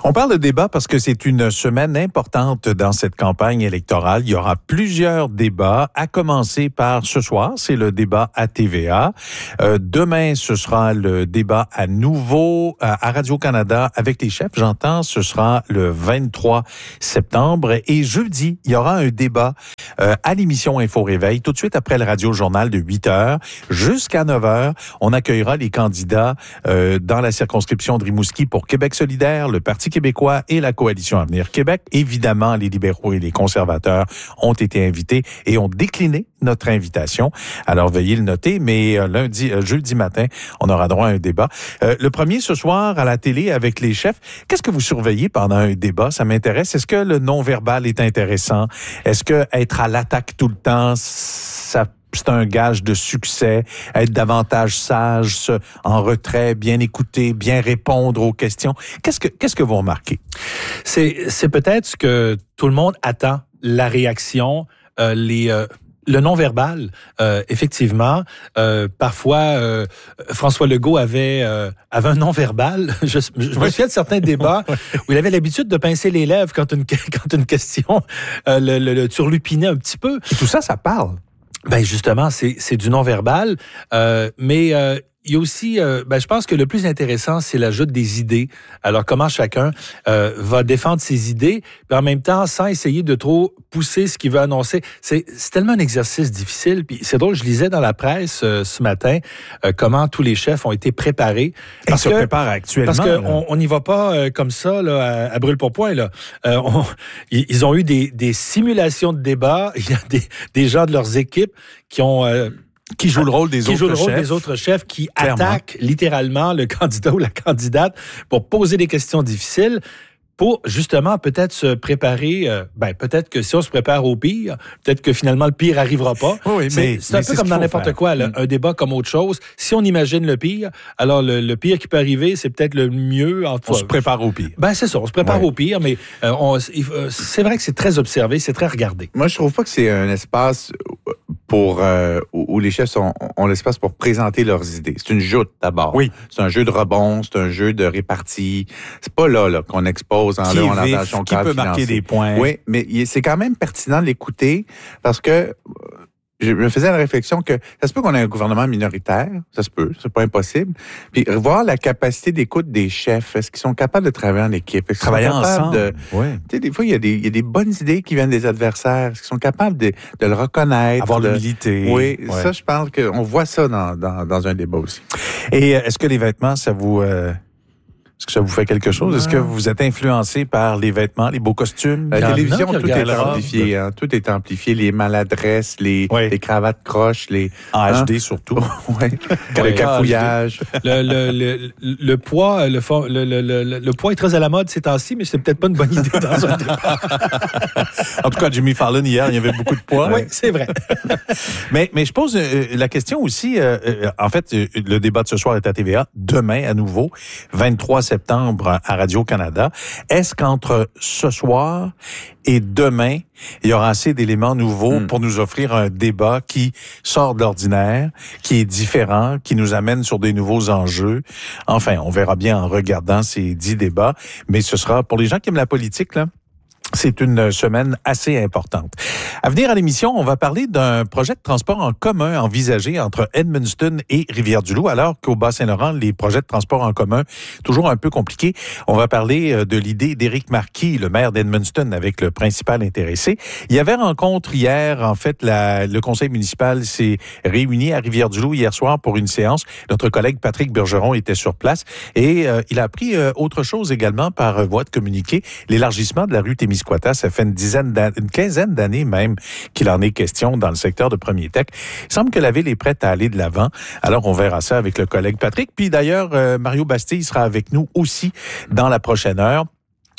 On parle de débat parce que c'est une semaine importante dans cette campagne électorale. Il y aura plusieurs débats, à commencer par ce soir, c'est le débat à TVA. Demain, ce sera le débat à nouveau à Radio-Canada avec les chefs. J'entends, ce sera le 23 septembre. Et jeudi, il y aura un débat à l'émission Info Réveil, tout de suite après le radio-journal de 8h jusqu'à 9h. On accueillera les candidats dans la circonscription de Rimouski pour Québec solidaire, le Parti québécois et la Coalition Avenir Québec. Évidemment, les libéraux et les conservateurs ont été invités et ont décliné notre invitation. Alors, veuillez le noter, mais jeudi matin, on aura droit à un débat. Le premier ce soir à la télé avec les chefs. Qu'est-ce que vous surveillez pendant un débat? Ça m'intéresse. Est-ce que le non-verbal est intéressant? Est-ce que être à l'attaque tout le temps, c'est un gage de succès, être davantage sage, en retrait, bien écouter, bien répondre aux questions. Qu'est-ce que vous remarquez? C'est peut-être ce que tout le monde attend, la réaction, le non-verbal, effectivement. Parfois, François Legault avait un non-verbal. Je me souviens de certains débats où il avait l'habitude de pincer les lèvres quand une question le turlupinait un petit peu. Et tout ça, ça parle. Ben justement, c'est du non-verbal, mais il y a aussi, je pense que le plus intéressant, c'est l'ajout des idées. Alors, comment chacun va défendre ses idées, puis en même temps, sans essayer de trop pousser ce qu'il veut annoncer. C'est tellement un exercice difficile. Puis c'est drôle, je lisais dans la presse ce matin comment tous les chefs ont été préparés. Ils se préparent actuellement. Parce qu'on n'y va pas comme ça, là, à brûle-pourpoint. Là. Ils ont eu des simulations de débat. Il y a des gens de leurs équipes qui jouent le rôle des autres chefs, qui attaquent littéralement le candidat ou la candidate pour poser des questions difficiles, pour justement peut-être se préparer, peut-être que si on se prépare au pire, peut-être que finalement le pire arrivera pas. Oui, c'est un peu comme dans n'importe quoi, là, un débat comme autre chose. Si on imagine le pire, alors le pire qui peut arriver, c'est peut-être le mieux. On se prépare au pire. C'est ça, on se prépare au pire, mais c'est vrai que c'est très observé, c'est très regardé. Moi, je trouve pas que c'est un espace où les chefs ont l'espace pour présenter leurs idées. C'est une joute d'abord. Oui. C'est un jeu de rebond, c'est un jeu de répartie. C'est pas là qu'on expose en qui là, on vif, entend son qui peut marquer financier. des points. Oui, mais c'est quand même pertinent de l'écouter parce que je me faisais la réflexion que ça se peut qu'on ait un gouvernement minoritaire, ça se peut, c'est pas impossible. Puis voir la capacité d'écoute des chefs, est-ce qu'ils sont capables de travailler en équipe, est-ce qu'ils travailler sont capables ensemble. Tu sais, des fois il y a des bonnes idées qui viennent des adversaires, est-ce qu'ils sont capables de le reconnaître, avoir l'humilité. Oui, ça je pense qu'on voit ça dans un débat aussi. Et est-ce que les vêtements, est-ce que ça vous fait quelque chose? Est-ce que vous êtes influencé par les vêtements, les beaux costumes? La télévision, tout est amplifié. Hein, tout est amplifié. Les maladresses, les cravates croches, en HD surtout. Le cafouillage. Le poids, le poids est très à la mode ces temps-ci, mais c'est peut-être pas une bonne idée dans un débat. En tout cas, Jimmy Fallon, hier, il y avait beaucoup de poids. Oui, c'est vrai. mais je pose la question aussi. En fait, le débat de ce soir est à TVA. Demain, à nouveau, 23 septembre à Radio-Canada. Est-ce qu'entre ce soir et demain, il y aura assez d'éléments nouveaux pour nous offrir un débat qui sort de l'ordinaire, qui est différent, qui nous amène sur des nouveaux enjeux? Enfin, on verra bien en regardant ces 10 débats, mais ce sera, pour les gens qui aiment la politique, là, c'est une semaine assez importante. À venir à l'émission, on va parler d'un projet de transport en commun envisagé entre Edmundston et Rivière-du-Loup, alors qu'au Bas-Saint-Laurent, les projets de transport en commun, toujours un peu compliqués. On va parler de l'idée d'Éric Marquis, le maire d'Edmundston, avec le principal intéressé. Il y avait rencontre hier, en fait, le conseil municipal s'est réuni à Rivière-du-Loup hier soir pour une séance. Notre collègue Patrick Bergeron était sur place et il a appris autre chose également par voie de communiqué, l'élargissement de la rue Témiscouata. Ça fait une quinzaine d'années même qu'il en est question dans le secteur de Premier Tech. Il semble que la ville est prête à aller de l'avant. Alors, on verra ça avec le collègue Patrick. Puis d'ailleurs, Mario Bastille sera avec nous aussi dans la prochaine heure.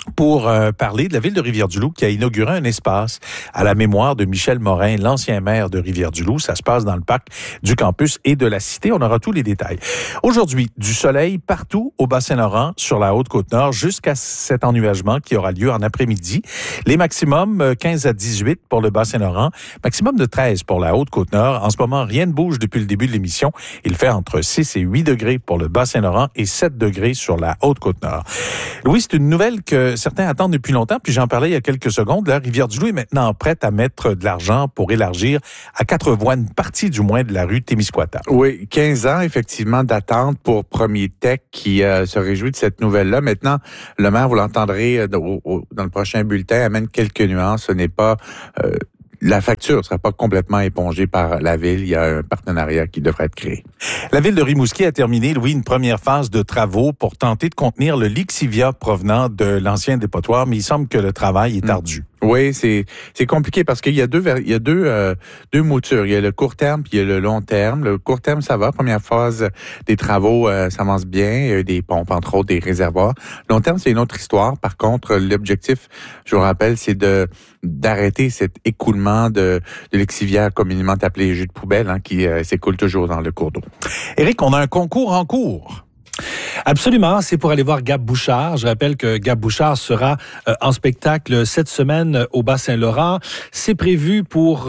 pour parler de la ville de Rivière-du-Loup qui a inauguré un espace à la mémoire de Michel Morin, l'ancien maire de Rivière-du-Loup. Ça se passe dans le parc du campus et de la cité. On aura tous les détails. Aujourd'hui, du soleil partout au Bas-Saint-Laurent, sur la Haute-Côte-Nord, jusqu'à cet ennuagement qui aura lieu en après-midi. Les maximums 15 à 18 pour le Bas-Saint-Laurent, maximum de 13 pour la Haute-Côte-Nord. En ce moment, rien ne bouge depuis le début de l'émission. Il fait entre 6 et 8 degrés pour le Bas-Saint-Laurent et 7 degrés sur la Haute-Côte-Nord. Louis, c'est une nouvelle que certains attendent depuis longtemps, puis j'en parlais il y a quelques secondes. La Rivière-du-Loup est maintenant prête à mettre de l'argent pour élargir à 4 voies une partie du moins de la rue Témiscouata. Oui, 15 ans effectivement d'attente pour Premier Tech qui se réjouit de cette nouvelle-là. Maintenant, le maire, vous l'entendrez dans le prochain bulletin, amène quelques nuances. Ce n'est pas... la facture ne sera pas complètement épongée par la Ville. Il y a un partenariat qui devrait être créé. La Ville de Rimouski a terminé, Louis, une première phase de travaux pour tenter de contenir le lixivia provenant de l'ancien dépotoir, mais il semble que le travail est ardu. Oui, c'est compliqué parce qu'il y a deux moutures. Il y a le court terme puis il y a le long terme. Le court terme, ça va. Première phase des travaux, ça avance bien. Il y a des pompes, entre autres, des réservoirs. Long terme, c'est une autre histoire. Par contre, l'objectif, je vous rappelle, c'est d'arrêter cet écoulement de l'exivia communément appelé jus de poubelle, qui s'écoule toujours dans le cours d'eau. Éric, on a un concours en cours. Absolument, c'est pour aller voir Gab Bouchard. Je rappelle que Gab Bouchard sera en spectacle cette semaine au Bas-Saint-Laurent. C'est prévu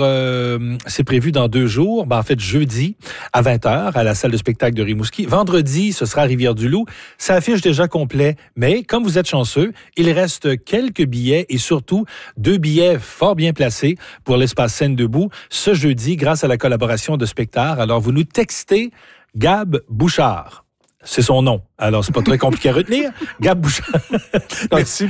dans 2 jours, en fait jeudi à 20h à la salle de spectacle de Rimouski. Vendredi, ce sera à Rivière-du-Loup. Ça affiche déjà complet, mais comme vous êtes chanceux, il reste quelques billets et surtout 2 billets fort bien placés pour l'espace Scène debout ce jeudi grâce à la collaboration de Spectar. Alors vous nous textez Gab Bouchard. C'est son nom. Alors, c'est pas très compliqué à retenir. Gab Bouchard. Merci.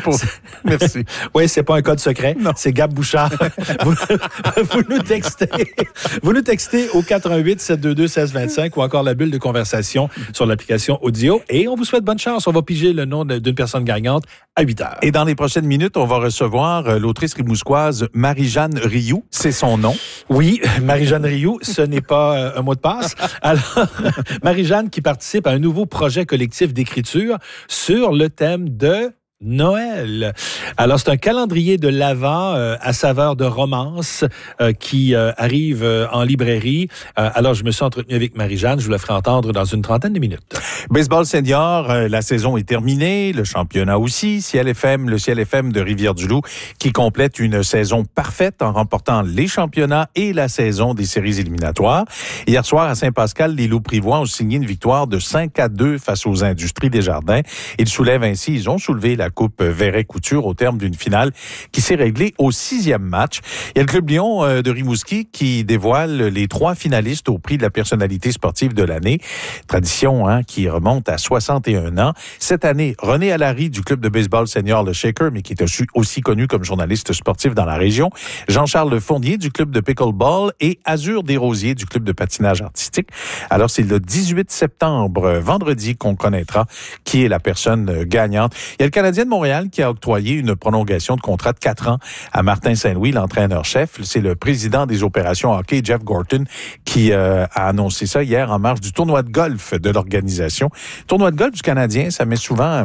Oui, c'est pas un code secret. Non. C'est Gab Bouchard. vous nous textez. Vous nous textez au 88-722-1625 ou encore la bulle de conversation sur l'application audio. Et on vous souhaite bonne chance. On va piger le nom d'une personne gagnante à 8h. Et dans les prochaines minutes, on va recevoir l'autrice rimousquoise Marie-Jeanne Rioux. C'est son nom. Oui, Marie-Jeanne Rioux. Ce n'est pas un mot de passe. Alors, Marie-Jeanne qui participe à un nouveau projet collectif d'écriture sur le thème de Noël. Alors, c'est un calendrier de l'Avent à saveur de romance qui arrive en librairie. Alors, je me suis entretenu avec Marie-Jeanne. Je vous la ferai entendre dans une trentaine de minutes. Baseball senior, la saison est terminée. Le championnat aussi. Le Ciel FM de Rivière-du-Loup qui complète une saison parfaite en remportant les championnats et la saison des séries éliminatoires. Hier soir, à Saint-Pascal, les Loups-Privois ont signé une victoire de 5-2 face aux Industries Desjardins. Ils ont soulevé la Coupe Verret-Couture au terme d'une finale qui s'est réglée au 6e match. Il y a le Club Lion de Rimouski qui dévoile les 3 finalistes au prix de la personnalité sportive de l'année. Tradition qui remonte à 61 ans. Cette année, René Allary du club de baseball senior Le Shaker, mais qui est aussi connu comme journaliste sportif dans la région. Jean-Charles Fournier du club de pickleball et Azur Desrosiers du club de patinage artistique. Alors, c'est le 18 septembre, vendredi, qu'on connaîtra qui est la personne gagnante. Il y a le Canadien de Montréal qui a octroyé une prolongation de contrat de 4 ans à Martin Saint-Louis, l'entraîneur-chef. C'est le président des opérations hockey, Jeff Gorton, qui a annoncé ça hier en marge du tournoi de golf de l'organisation. Tournoi de golf du Canadien, ça met souvent,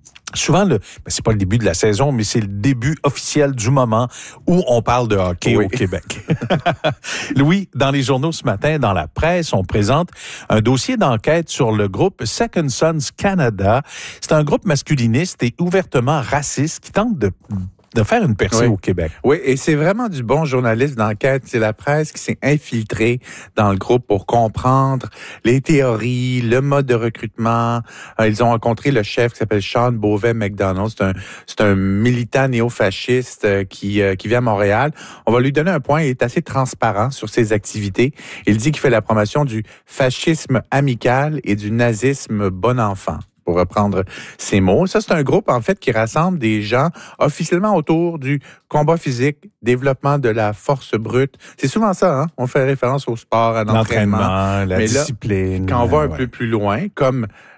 c'est pas le début de la saison, mais c'est le début officiel du moment où on parle de hockey au Québec. Louis, dans les journaux ce matin, dans la presse, on présente un dossier d'enquête sur le groupe Second Sons Canada. C'est un groupe masculiniste et ouvertement raciste qui tente de faire une percée au Québec. Oui, et c'est vraiment du bon journalisme d'enquête. C'est la presse qui s'est infiltrée dans le groupe pour comprendre les théories, le mode de recrutement. Ils ont rencontré le chef qui s'appelle Sean Beauvais-McDonald. C'est un militant néo-fasciste qui vit à Montréal. On va lui donner un point. Il est assez transparent sur ses activités. Il dit qu'il fait la promotion du fascisme amical et du nazisme bon enfant, pour reprendre ces mots. Ça, c'est un groupe, en fait, qui rassemble des gens officiellement autour du combat physique, développement de la force brute. C'est souvent ça, On fait référence au sport, à l'entraînement. La discipline. Là, quand on va un peu plus loin, comme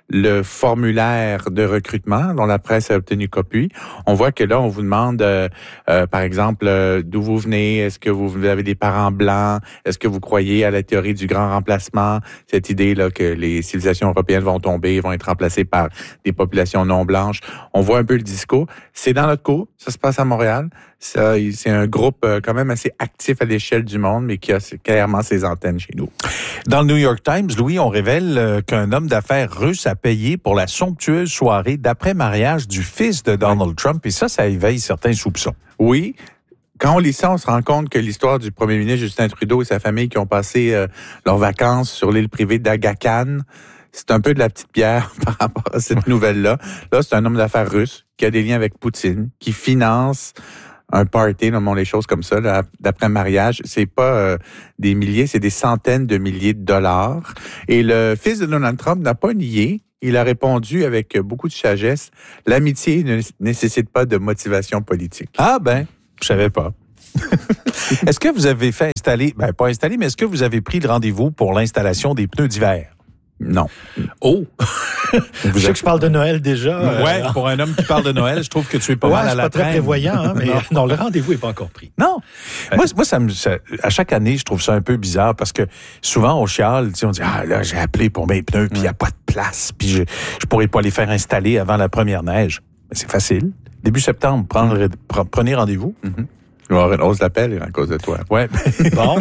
le formulaire de recrutement dont la presse a obtenu copie, on voit que là, on vous demande, par exemple, d'où vous venez, est-ce que vous avez des parents blancs, est-ce que vous croyez à la théorie du grand remplacement, cette idée-là que les civilisations européennes vont tomber, vont être remplacées par des populations non blanches. On voit un peu le discours. C'est dans notre cours, ça se passe à Montréal. Ça, c'est un groupe quand même assez actif à l'échelle du monde, mais qui a clairement ses antennes chez nous. Dans le New York Times, Louis, on révèle qu'un homme d'affaires russe a payé pour la somptueuse soirée d'après-mariage du fils de Donald Trump, et ça éveille certains soupçons. Oui. Quand on lit ça, on se rend compte que l'histoire du premier ministre Justin Trudeau et sa famille qui ont passé leurs vacances sur l'île privée d'Aga Khan, c'est un peu de la petite pierre par rapport à cette nouvelle-là. Là, c'est un homme d'affaires russe qui a des liens avec Poutine, qui finance un party, nommons les choses comme ça, là, d'après mariage. C'est pas des milliers, c'est des centaines de milliers de dollars. Et le fils de Donald Trump n'a pas nié. Il a répondu avec beaucoup de sagesse, l'amitié ne nécessite pas de motivation politique. Ah ben, je savais pas. Est-ce que vous avez fait installer, pas installer, mais est-ce que vous avez pris le rendez-vous pour l'installation des pneus d'hiver? Non. Oh! Je sais que je parle de Noël déjà. Ouais, pour un homme qui parle de Noël, je trouve que tu es pas mal à la traîne. C'est pas très prévoyant, hein, mais non, le rendez-vous est pas encore pris. Non. Moi, à chaque année, je trouve ça un peu bizarre parce que souvent, on chiale, on dit, là, j'ai appelé pour mes pneus, puis il n'y a pas de place, puis je pourrais pas les faire installer avant la première neige. Mais c'est facile. Début septembre, prenez rendez-vous. Mm-hmm. Il va y avoir une hausse d'appel à cause de toi. Ouais. Bon.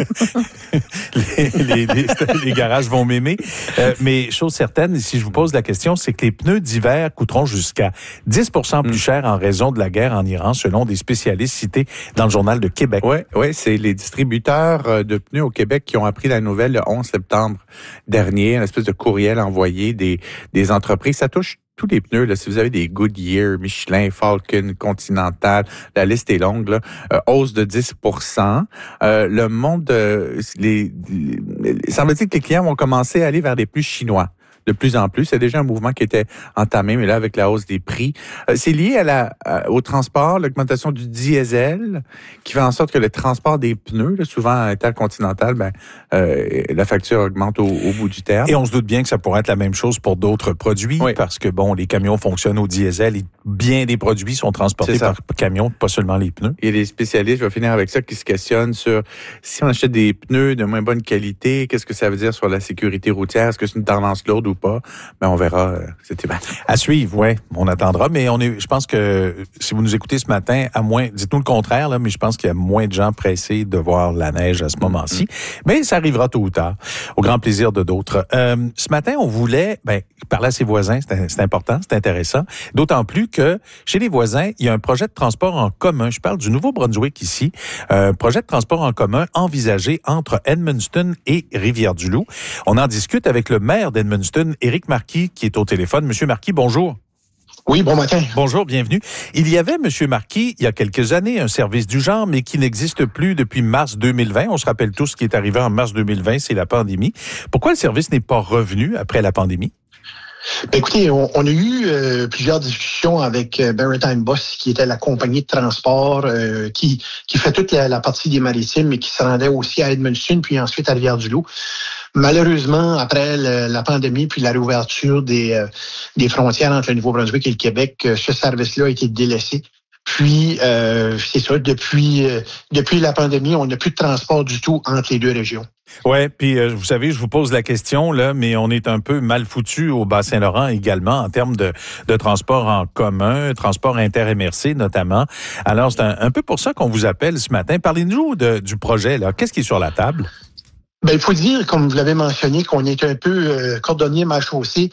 les garages vont m'aimer. Mais chose certaine, si je vous pose la question, c'est que les pneus d'hiver coûteront jusqu'à 10% plus cher en raison de la guerre en Iran, selon des spécialistes cités dans le Journal de Québec. Oui, c'est les distributeurs de pneus au Québec qui ont appris la nouvelle le 11 septembre dernier, une espèce de courriel envoyé des entreprises. Ça touche tous les pneus, là, si vous avez des Goodyear, Michelin, Falcon, Continental, la liste est longue, là, hausse de 10%. Le monde, semble-t-il que les clients vont commencer à aller vers des pneus chinois. De plus en plus. C'est déjà un mouvement qui était entamé, mais là, avec la hausse des prix. C'est lié au transport, l'augmentation du diesel, qui fait en sorte que le transport des pneus, là, souvent intercontinental, la facture augmente au bout du terme. Et on se doute bien que ça pourrait être la même chose pour d'autres produits, parce que, les camions fonctionnent au diesel et bien des produits sont transportés par camion, pas seulement les pneus. Il y a des spécialistes, je vais finir avec ça, qui se questionnent sur si on achète des pneus de moins bonne qualité, qu'est-ce que ça veut dire sur la sécurité routière? Est-ce que c'est une tendance lourde ou pas? Ben, on verra cet hiver. À suivre, ouais. On attendra, mais je pense que si vous nous écoutez ce matin, à moins, dites-nous le contraire, là, mais je pense qu'il y a moins de gens pressés de voir la neige à ce moment-ci. Mais ça arrivera tôt ou tard, au grand plaisir de d'autres. Ce matin, on voulait, parler à ses voisins, c'est important, c'est intéressant. D'autant plus que chez les voisins, il y a un projet de transport en commun. Je parle du Nouveau-Brunswick ici. Projet de transport en commun envisagé entre Edmundston et Rivière-du-Loup. On en discute avec le maire d'Edmundston, Éric Marquis, qui est au téléphone. Monsieur Marquis, bonjour. Oui, bon matin. Bonjour, bienvenue. Il y avait, Monsieur Marquis, il y a quelques années, un service du genre, mais qui n'existe plus depuis mars 2020. On se rappelle tous ce qui est arrivé en mars 2020, c'est la pandémie. Pourquoi le service n'est pas revenu après la pandémie? Écoutez, on a eu plusieurs discussions avec Maritime Bus, qui était la compagnie de transport qui fait toute la partie des maritimes, mais qui se rendait aussi à Edmundston, puis ensuite à Rivière-du-Loup. Malheureusement, après la pandémie puis la réouverture des frontières entre le Nouveau-Brunswick et le Québec, ce service-là a été délaissé. Puis, c'est ça, depuis la pandémie, on n'a plus de transport du tout entre les deux régions. Ouais, puis vous savez, je vous pose la question là, mais on est un peu mal foutu au Bas-Saint-Laurent également en termes de transport en commun, transport inter-MRC notamment. Alors, c'est un peu pour ça qu'on vous appelle ce matin. Parlez-nous du projet là. Qu'est-ce qui est sur la table? Il faut dire, comme vous l'avez mentionné, qu'on est un peu cordonnier mal chaussé.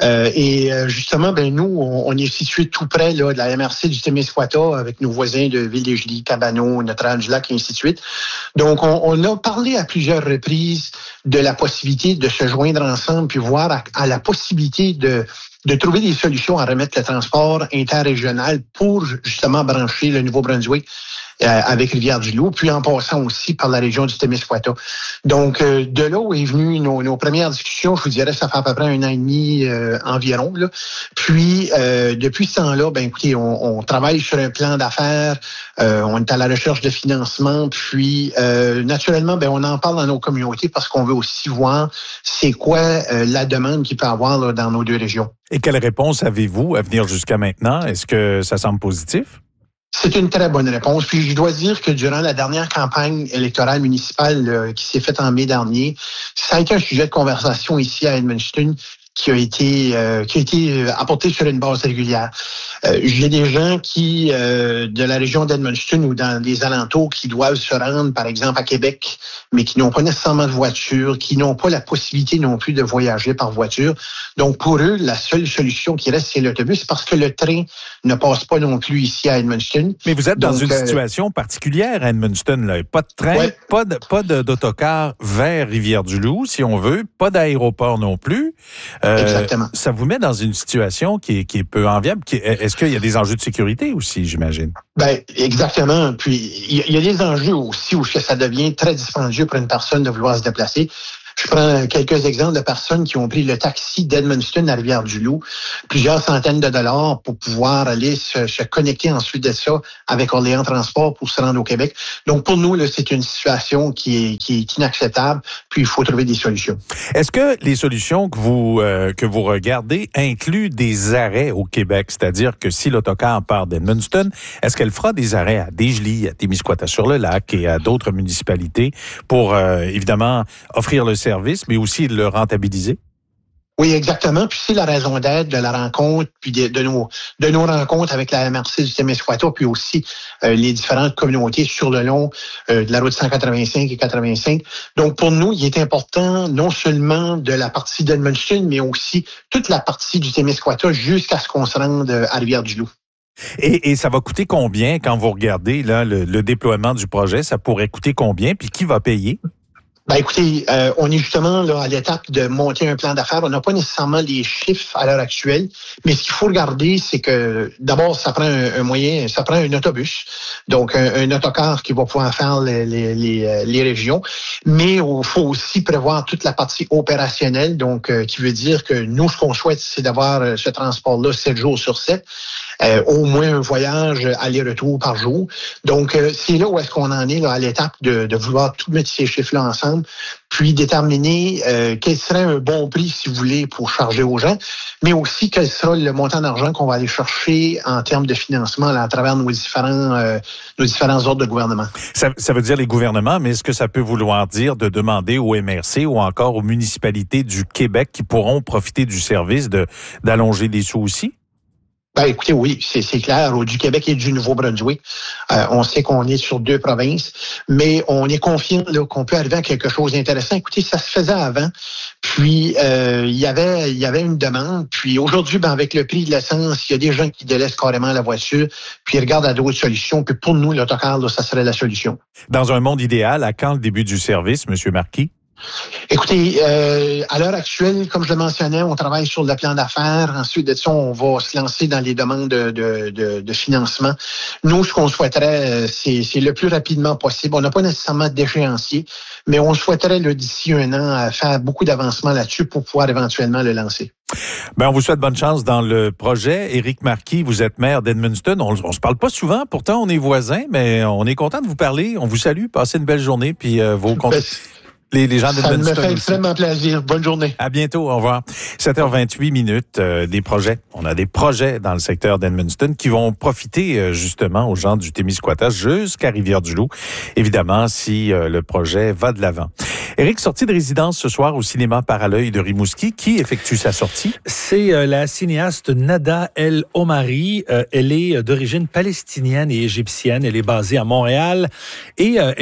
Et justement, nous, on est situé tout près là, de la MRC du Témiscouata avec nos voisins de Ville-des-Julies, Cabano, Notre-Angelac et ainsi de suite. Donc, on a parlé à plusieurs reprises de la possibilité de se joindre ensemble puis voir à la possibilité de trouver des solutions à remettre le transport interrégional pour justement brancher le Nouveau-Brunswick avec Rivière-du-Loup, puis en passant aussi par la région du Témiscouata. Donc, de là où est venue nos premières discussions, je vous dirais, ça fait à peu près 1 an et demi environ. Là. Puis, depuis ce temps-là, ben écoutez, on travaille sur un plan d'affaires, on est à la recherche de financement, puis naturellement, ben on en parle dans nos communautés parce qu'on veut aussi voir c'est quoi la demande qu'il peut y avoir là, dans nos 2 régions. Et quelle réponse avez-vous à venir jusqu'à maintenant? Est-ce que ça semble positif? C'est une très bonne réponse. Puis je dois dire que durant la dernière campagne électorale municipale qui s'est faite en mai dernier, ça a été un sujet de conversation ici à Edmundston qui a été apporté sur une base régulière. J'ai des gens qui de la région d'Edmundston ou dans les alentours qui doivent se rendre, par exemple, à Québec, mais qui n'ont pas nécessairement de voiture, qui n'ont pas la possibilité non plus de voyager par voiture. Donc, pour eux, la seule solution qui reste, c'est l'autobus parce que le train ne passe pas non plus ici à Edmundston. Mais vous êtes dans une situation particulière à Edmundston, là. Pas de train, ouais. pas d'autocar vers Rivière-du-Loup, si on veut, pas d'aéroport non plus. Exactement. Ça vous met dans une situation qui est peu enviable. Est-ce qu'il y a des enjeux de sécurité aussi, j'imagine? Ben, exactement. Puis, il y a des enjeux aussi où ça devient très dispendieux pour une personne de vouloir se déplacer. Je prends quelques exemples de personnes qui ont pris le taxi d'Edmundston à Rivière-du-Loup, plusieurs centaines de dollars pour pouvoir aller se connecter ensuite de ça avec Orléans Transport pour se rendre au Québec. Donc, pour nous, là, c'est une situation qui est inacceptable, puis il faut trouver des solutions. Est-ce que les solutions que vous regardez incluent des arrêts au Québec? C'est-à-dire que si l'autocar part d'Edmundston, est-ce qu'elle fera des arrêts à Desjely, à Témiscouata-sur-le-Lac et à d'autres municipalités pour, évidemment, offrir le service, mais aussi le rentabiliser? Oui, exactement. Puis c'est la raison d'être de la rencontre, puis de nos rencontres avec la MRC du Témiscouata, puis aussi les différentes communautés sur le long de la route 185 et 85. Donc pour nous, il est important non seulement de la partie d'Edmundston, mais aussi toute la partie du Témiscouata jusqu'à ce qu'on se rende à Rivière-du-Loup. Et ça va coûter combien quand vous regardez là le déploiement du projet? Ça pourrait coûter combien? Puis qui va payer? Ben écoutez, on est justement là à l'étape de monter un plan d'affaires. On n'a pas nécessairement les chiffres à l'heure actuelle, mais ce qu'il faut regarder, c'est que d'abord, ça prend un moyen, ça prend un autobus, donc un autocar qui va pouvoir faire les régions, mais il faut aussi prévoir toute la partie opérationnelle, donc qui veut dire que nous, ce qu'on souhaite, c'est d'avoir ce transport-là 7 jours sur 7. Au moins un voyage aller-retour par jour. Donc, c'est là où est-ce qu'on en est là, à l'étape de vouloir tout mettre ces chiffres-là ensemble, puis déterminer quel serait un bon prix, si vous voulez, pour charger aux gens, mais aussi quel sera le montant d'argent qu'on va aller chercher en termes de financement là, à travers nos différents ordres de gouvernement. Ça veut dire les gouvernements, mais est-ce que ça peut vouloir dire de demander au MRC ou encore aux municipalités du Québec qui pourront profiter du service d'allonger des sous aussi? Ben, écoutez, oui, c'est clair. Du Québec et du Nouveau-Brunswick, on sait qu'on est sur 2 provinces, mais on est confiant là, qu'on peut arriver à quelque chose d'intéressant. Écoutez, ça se faisait avant, puis il y avait une demande. Puis aujourd'hui, ben, avec le prix de l'essence, il y a des gens qui délaissent carrément la voiture, puis ils regardent à d'autres solutions. Puis pour nous, l'autocar, là, ça serait la solution. Dans un monde idéal, à quand le début du service, M. Marquis? Écoutez, à l'heure actuelle, comme je le mentionnais, on travaille sur le plan d'affaires. Ensuite de ça, on va se lancer dans les demandes de financement. Nous, ce qu'on souhaiterait, c'est le plus rapidement possible. On n'a pas nécessairement d'échéancier, mais on souhaiterait d'ici 1 an faire beaucoup d'avancements là-dessus pour pouvoir éventuellement le lancer. Ben, on vous souhaite bonne chance dans le projet. Éric Marquis, vous êtes maire d'Edmundston. On se parle pas souvent, pourtant on est voisins, mais on est content de vous parler. On vous salue, passez une belle journée, puis vos les gens ça me fait extrêmement plaisir. Bonne journée. À bientôt. Au revoir. 7h28, des projets. On a des projets dans le secteur d'Edmundston qui vont profiter justement aux gens du Témiscouata jusqu'à Rivière-du-Loup. Évidemment, si le projet va de l'avant. Éric, sortie de résidence ce soir au cinéma Parallœil de Rimouski. Qui effectue sa sortie? C'est la cinéaste Nada El Omari. Elle est d'origine palestinienne et égyptienne. Elle est basée à Montréal et elle est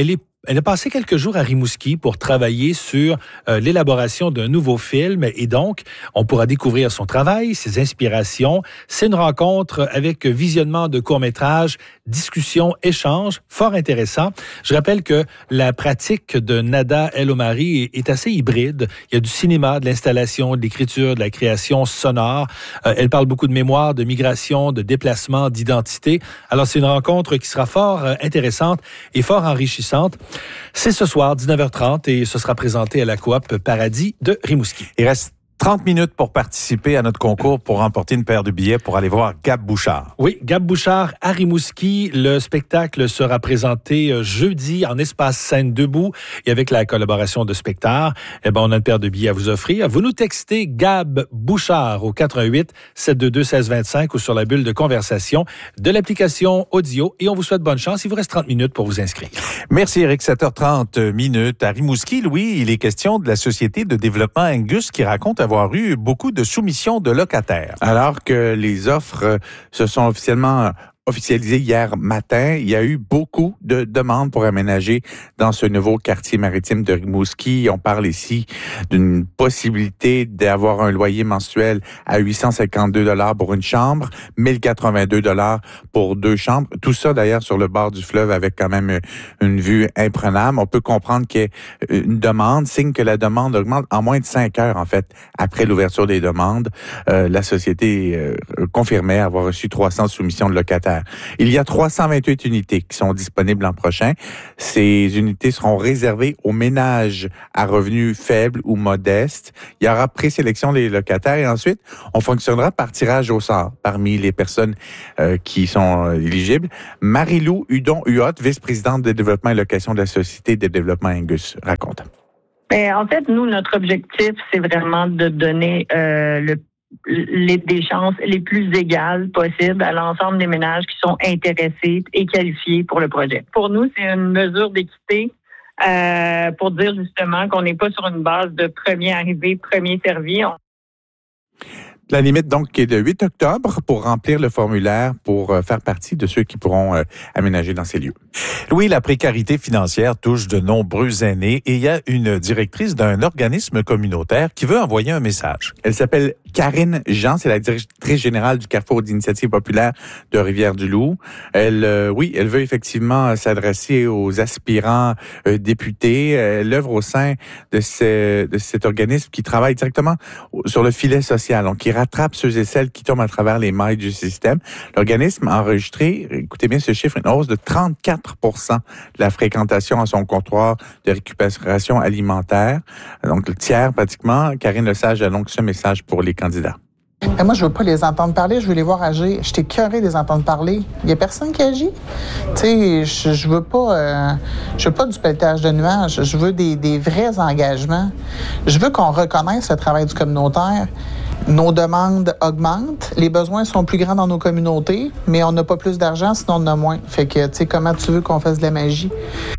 Elle a passé quelques jours à Rimouski pour travailler sur l'élaboration d'un nouveau film et donc, on pourra découvrir son travail, ses inspirations. C'est une rencontre avec visionnement de courts-métrages, discussion, échange, fort intéressant. Je rappelle que la pratique de Nada El Omari est assez hybride. Il y a du cinéma, de l'installation, de l'écriture, de la création sonore. Elle parle beaucoup de mémoire, de migration, de déplacement, d'identité. Alors, c'est une rencontre qui sera fort intéressante et fort enrichissante. C'est ce soir, 19h30, et ce sera présenté à la Coop Paradis de Rimouski. Il reste 30 minutes pour participer à notre concours pour remporter une paire de billets pour aller voir Gab Bouchard. Oui, Gab Bouchard à Rimouski. Le spectacle sera présenté jeudi en espace scène debout et avec la collaboration de Spectar. On a une paire de billets à vous offrir. Vous nous textez Gab Bouchard au 88 722 1625 ou sur la bulle de conversation de l'application audio et on vous souhaite bonne chance. Il vous reste 30 minutes pour vous inscrire. Merci Éric, 7h30 minutes. À Rimouski, Louis, il est question de la société de développement Angus qui raconte avoir eu beaucoup de soumissions de locataires. Alors que les offres se sont officialisé hier matin. Il y a eu beaucoup de demandes pour aménager dans ce nouveau quartier maritime de Rimouski. On parle ici d'une possibilité d'avoir un loyer mensuel à 852 $ pour une chambre, 1082 $ pour 2 chambres. Tout ça d'ailleurs sur le bord du fleuve avec quand même une vue imprenable. On peut comprendre qu'il y ait une demande, signe que la demande augmente en moins de 5 heures en fait après l'ouverture des demandes. La société confirmait avoir reçu 300 soumissions de locataires. Il y a 328 unités qui sont disponibles l'an prochain. Ces unités seront réservées aux ménages à revenus faibles ou modestes. Il y aura présélection des locataires et ensuite, on fonctionnera par tirage au sort parmi les personnes qui sont éligibles. Marie-Lou Hudon-Huot, vice-présidente de développement et location de la Société de développement Angus, raconte. En fait, nous, notre objectif, c'est vraiment de donner des chances les plus égales possibles à l'ensemble des ménages qui sont intéressés et qualifiés pour le projet. Pour nous, c'est une mesure d'équité pour dire justement qu'on n'est pas sur une base de premier arrivé, premier servi. La limite, donc, est de 8 octobre pour remplir le formulaire pour faire partie de ceux qui pourront aménager dans ces lieux. Louis, la précarité financière touche de nombreux aînés et il y a une directrice d'un organisme communautaire qui veut envoyer un message. Elle s'appelle Karine Jean, c'est la directrice générale du Carrefour d'initiative populaire de Rivière-du-Loup. Elle veut effectivement s'adresser aux aspirants députés. Elle œuvre au sein de cet organisme qui travaille directement sur le filet social, donc qui rattrape ceux et celles qui tombent à travers les mailles du système. L'organisme a enregistré, écoutez bien ce chiffre, une hausse de 34% de la fréquentation à son comptoir de récupération alimentaire. Donc, le tiers pratiquement. Karine Lesage a donc ce message pour les candidats. Moi, je veux pas les entendre parler, je veux les voir agir. J'étais écœurée de les entendre parler. Il y a personne qui agit. Tu sais, je veux pas du pelletage de nuages. Je veux des vrais engagements. Je veux qu'on reconnaisse le travail du communautaire. Nos demandes augmentent, les besoins sont plus grands dans nos communautés, mais on n'a pas plus d'argent, sinon on en a moins. Fait que, tu sais, comment tu veux qu'on fasse de la magie?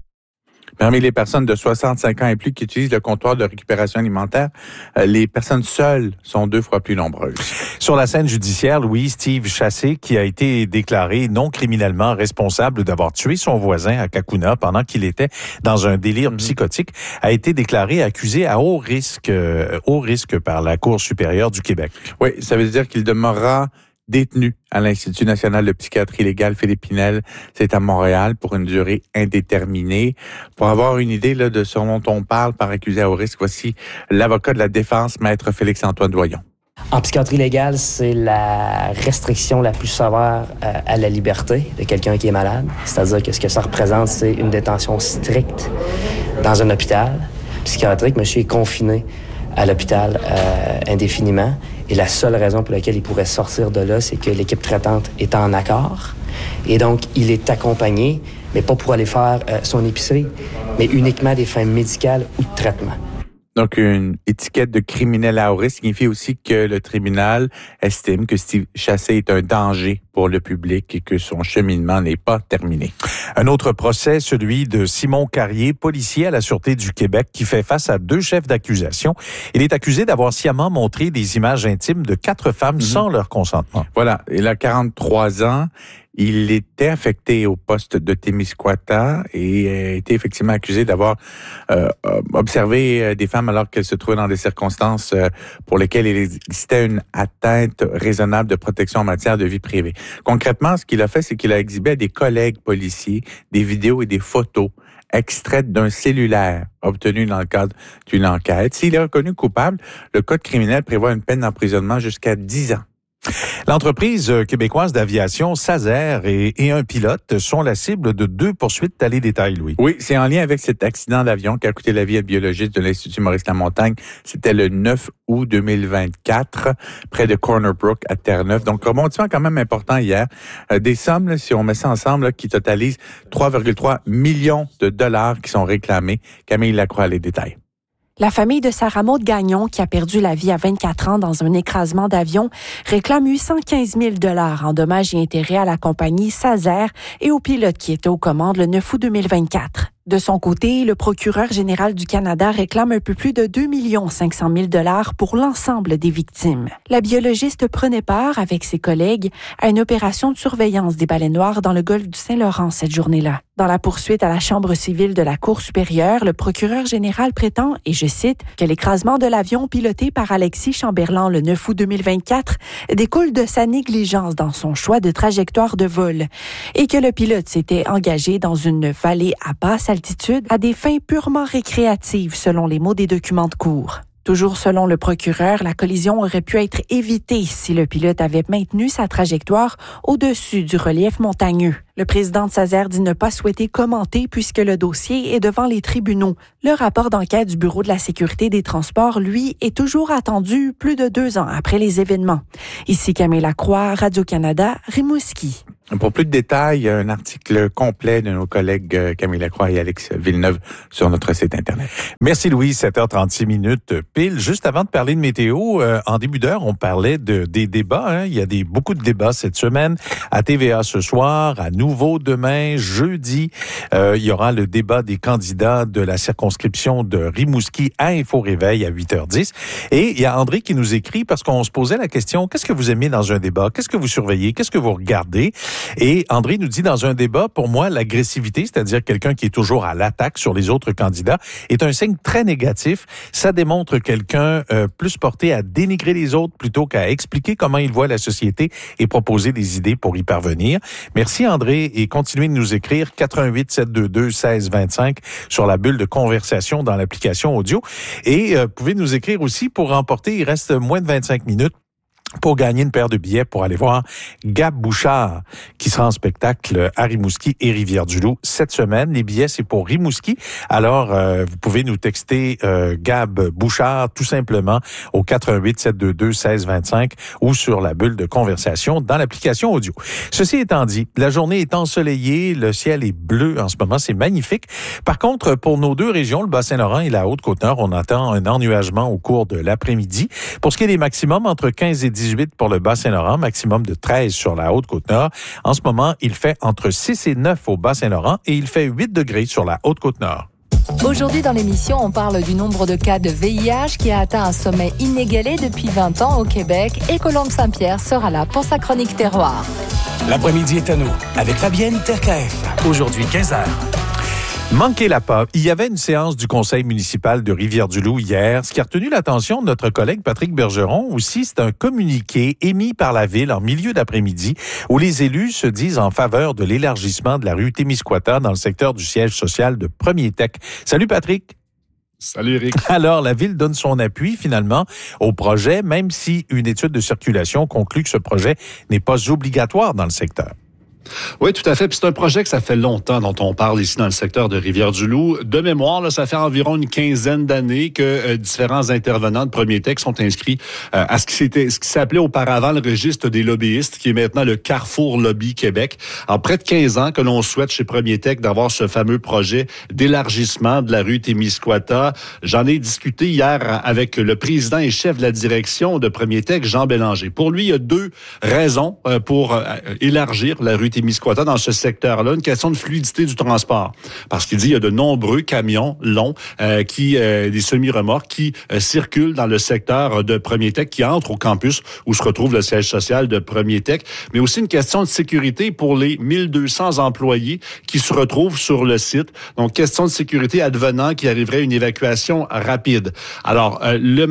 Parmi les personnes de 65 ans et plus qui utilisent le comptoir de récupération alimentaire, les personnes seules sont 2 fois plus nombreuses. Sur la scène judiciaire, Louis, Steve Chassé, qui a été déclaré non criminellement responsable d'avoir tué son voisin à Kakuna pendant qu'il était dans un délire psychotique, a été déclaré accusé à haut risque par la Cour supérieure du Québec. Oui, ça veut dire qu'il demeurera détenu à l'Institut national de psychiatrie légale Philippe Pinel. C'est à Montréal pour une durée indéterminée. Pour avoir une idée là, de ce dont on parle par accusé à haut risque, voici l'avocat de la défense, maître Félix-Antoine Doyon. En psychiatrie légale, c'est la restriction la plus sévère à la liberté de quelqu'un qui est malade. C'est-à-dire que ce que ça représente, c'est une détention stricte dans un hôpital psychiatrique. Monsieur est confiné à l'hôpital indéfiniment. Et la seule raison pour laquelle il pourrait sortir de là, c'est que l'équipe traitante est en accord. Et donc, il est accompagné, mais pas pour aller faire son épicerie, mais uniquement des fins médicales ou de traitement. Donc, une étiquette de criminel à haut risque signifie aussi que le tribunal estime que Steve Chassé est un danger pour pour le public et que son cheminement n'est pas terminé. Un autre procès, celui de Simon Carrier, policier à la Sûreté du Québec, qui fait face à 2 chefs d'accusation. Il est accusé d'avoir sciemment montré des images intimes de 4 femmes sans leur consentement. Voilà, il a 43 ans. Il était affecté au poste de Témiscouata et a été effectivement accusé d'avoir observé des femmes alors qu'elles se trouvaient dans des circonstances pour lesquelles il existait une atteinte raisonnable de protection en matière de vie privée. Concrètement, ce qu'il a fait, c'est qu'il a exhibé à des collègues policiers des vidéos et des photos extraites d'un cellulaire obtenu dans le cadre d'une enquête. S'il est reconnu coupable, le Code criminel prévoit une peine d'emprisonnement jusqu'à 10 ans. L'entreprise québécoise d'aviation Sazer et un pilote sont la cible de 2 poursuites. T'as les détails, Louis. Oui, c'est en lien avec cet accident d'avion qui a coûté la vie à biologiste de l'Institut Maurice-Lamontagne. C'était le 9 août 2024, près de Corner Brook à Terre-Neuve. Donc, rebondissement quand même important hier. Des sommes, là, si on met ça ensemble, là, qui totalisent 3,3 millions de dollars qui sont réclamés. Camille Lacroix a les détails. La famille de Sarah Maud Gagnon, qui a perdu la vie à 24 ans dans un écrasement d'avion, réclame 815 000 $ en dommages et intérêts à la compagnie Sazer et au pilote qui était aux commandes le 9 août 2024. De son côté, le procureur général du Canada réclame un peu plus de 2 500 000 $ pour l'ensemble des victimes. La biologiste prenait part, avec ses collègues, à une opération de surveillance des baleines noires dans le golfe du Saint-Laurent cette journée-là. Dans la poursuite à la Chambre civile de la Cour supérieure, le procureur général prétend, et je cite, que l'écrasement de l'avion piloté par Alexis Chamberlain le 9 août 2024 découle de sa négligence dans son choix de trajectoire de vol et que le pilote s'était engagé dans une vallée à basse altitude à des fins purement récréatives, selon les mots des documents de cour. Toujours selon le procureur, la collision aurait pu être évitée si le pilote avait maintenu sa trajectoire au-dessus du relief montagneux. Le président de Sazer dit ne pas souhaiter commenter puisque le dossier est devant les tribunaux. Le rapport d'enquête du Bureau de la sécurité des transports, lui, est toujours attendu plus de 2 ans après les événements. Ici Camille Lacroix, Radio-Canada, Rimouski. Pour plus de détails, il y a un article complet de nos collègues Camille Lacroix et Alex Villeneuve sur notre site Internet. Merci Louis, 7h36 pile. Juste avant de parler de météo, en début d'heure, on parlait des débats. Hein. Il y a beaucoup de débats cette semaine. À TVA ce soir, à Nouveau demain, jeudi, il y aura le débat des candidats de la circonscription de Rimouski à Info Réveil à 8h10. Et il y a André qui nous écrit parce qu'on se posait la question, qu'est-ce que vous aimez dans un débat? Qu'est-ce que vous surveillez? Qu'est-ce que vous regardez? Et André nous dit, dans un débat, pour moi, l'agressivité, c'est-à-dire quelqu'un qui est toujours à l'attaque sur les autres candidats, est un signe très négatif. Ça démontre quelqu'un plus porté à dénigrer les autres plutôt qu'à expliquer comment il voit la société et proposer des idées pour y parvenir. Merci André et continuez de nous écrire 88 722 1625 sur la bulle de conversation dans l'application audio. Et vous pouvez nous écrire aussi pour remporter, il reste moins de 25 minutes, pour gagner une paire de billets pour aller voir Gab Bouchard, qui sera en spectacle à Rimouski et Rivière-du-Loup cette semaine. Les billets, c'est pour Rimouski. Alors, vous pouvez nous texter Gab Bouchard tout simplement au 88 722 1625 ou sur la bulle de conversation dans l'application audio. Ceci étant dit, la journée est ensoleillée, le ciel est bleu en ce moment, c'est magnifique. Par contre, pour nos 2 régions, le Bas-Saint-Laurent et la Haute-Côte-Nord, on attend un ennuagement au cours de l'après-midi. Pour ce qui est des maximums, entre 15 et 18 pour le Bas-Saint-Laurent, maximum de 13 sur la Haute-Côte-Nord. En ce moment, il fait entre 6 et 9 au Bas-Saint-Laurent et il fait 8 degrés sur la Haute-Côte-Nord. Aujourd'hui, dans l'émission, on parle du nombre de cas de VIH qui a atteint un sommet inégalé depuis 20 ans au Québec et Colombe Saint-Pierre sera là pour sa chronique terroir. L'après-midi est à nous avec Fabienne Terkaef. Aujourd'hui, 15h. Manquez-la pas. Il y avait une séance du conseil municipal de Rivière-du-Loup hier. Ce qui a retenu l'attention de notre collègue Patrick Bergeron aussi, c'est un communiqué émis par la ville en milieu d'après-midi où les élus se disent en faveur de l'élargissement de la rue Témiscouata dans le secteur du siège social de Premier Tech. Salut Patrick. Salut Eric. Alors, la ville donne son appui finalement au projet, même si une étude de circulation conclut que ce projet n'est pas obligatoire dans le secteur. Oui, tout à fait. Puis c'est un projet que ça fait longtemps dont on parle ici dans le secteur de Rivière-du-Loup. De mémoire, là, ça fait environ une quinzaine d'années que différents intervenants de Premier Tech sont inscrits à ce qui s'appelait auparavant le registre des lobbyistes, qui est maintenant le Carrefour Lobby Québec. Alors, près de 15 ans que l'on souhaite chez Premier Tech d'avoir ce fameux projet d'élargissement de la rue Témiscouata. J'en ai discuté hier avec le président et chef de la direction de Premier Tech, Jean Bélanger. Pour lui, il y a deux raisons pour élargir la rue Témiscouata dans ce secteur-là, une question de fluidité du transport. Parce qu'il dit qu'il y a de nombreux camions longs, des semi-remorques qui circulent dans le secteur de Premier Tech, qui entrent au campus où se retrouve le siège social de Premier Tech, mais aussi une question de sécurité pour les 1200 employés qui se retrouvent sur le site. Donc, question de sécurité advenant qu'il arriverait une évacuation rapide. Alors,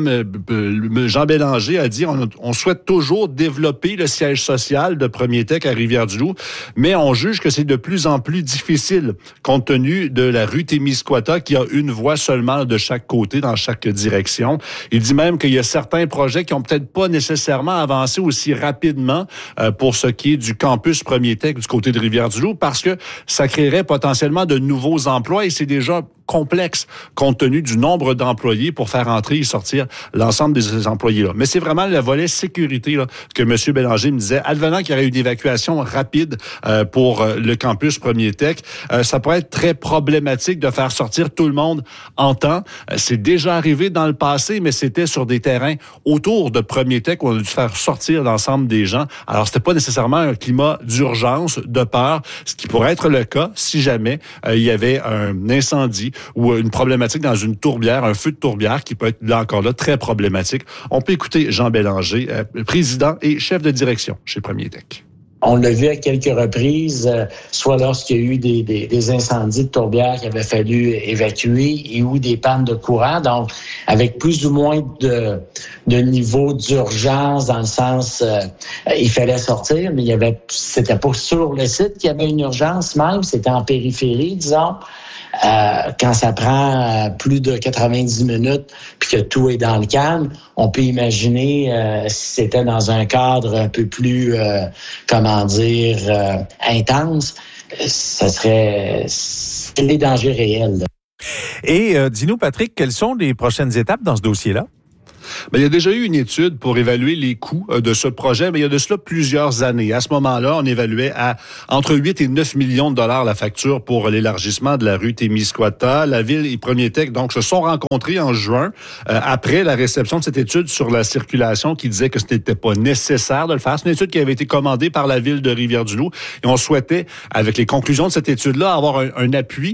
Jean Bélanger a dit on souhaite toujours développer le siège social de Premier Tech à Rivière-du-Loup, mais on juge que c'est de plus en plus difficile compte tenu de la rue Témiscouata qui a une voie seulement de chaque côté dans chaque direction. Il dit même qu'il y a certains projets qui ont peut-être pas nécessairement avancé aussi rapidement pour ce qui est du campus Premier Tech du côté de Rivière-du-Loup parce que ça créerait potentiellement de nouveaux emplois et c'est déjà complexe compte tenu du nombre d'employés pour faire entrer et sortir l'ensemble de ces employés-là. Mais c'est vraiment le volet sécurité là, que M. Bélanger me disait. Advenant qu'il y aurait une évacuation rapide pour le campus Premier Tech, ça pourrait être très problématique de faire sortir tout le monde en temps. C'est déjà arrivé dans le passé, mais c'était sur des terrains autour de Premier Tech où on a dû faire sortir l'ensemble des gens. Alors, c'était pas nécessairement un climat d'urgence, de peur, ce qui pourrait être le cas si jamais il y avait un incendie ou une problématique dans une tourbière, un feu de tourbière qui peut être là encore là très problématique. On peut écouter Jean Bélanger, président et chef de direction chez Premier Tech. On l'a vu à quelques reprises, soit lorsqu'il y a eu des incendies de tourbières qu'il avait fallu évacuer et ou des pannes de courant. Donc, avec plus ou moins de niveau d'urgence dans le sens, il fallait sortir, mais c'était pas sur le site qu'il y avait une urgence même, c'était en périphérie, disons. Quand ça prend plus de 90 minutes puis que tout est dans le calme, on peut imaginer si c'était dans un cadre un peu plus, intense, ça serait des dangers réels. Là. Et dis-nous, Patrick, quelles sont les prochaines étapes dans ce dossier-là? Bien, il y a déjà eu une étude pour évaluer les coûts de ce projet, mais il y a de cela plusieurs années. À ce moment-là, on évaluait à entre 8 et 9 millions de dollars la facture pour l'élargissement de la rue Témiscouata. La Ville et Premier Tech, donc, se sont rencontrés en juin, après la réception de cette étude sur la circulation qui disait que ce n'était pas nécessaire de le faire. C'est une étude qui avait été commandée par la Ville de Rivière-du-Loup et on souhaitait, avec les conclusions de cette étude-là, avoir un appui.